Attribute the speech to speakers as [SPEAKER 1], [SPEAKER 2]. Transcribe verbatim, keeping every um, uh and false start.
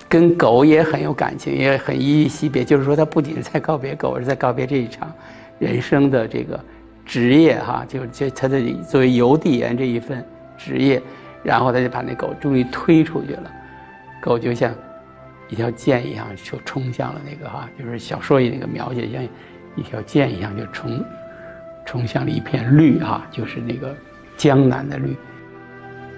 [SPEAKER 1] 跟狗也很有感情，也很依依惜别。就是说，他不仅是在告别狗，而是在告别这一场人生的这个职业哈，就是就他的作为邮递员这一份职业，然后他就把那狗终于推出去了，狗就像一条箭一样就冲向了那个哈，就是小说里那个描写像一条箭一样就冲冲向了一片绿哈，就是那个江南的绿。